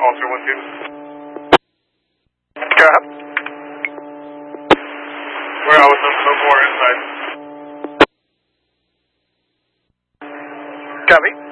Officer 1-2. Cap. Warehouse, no more inside. Copy.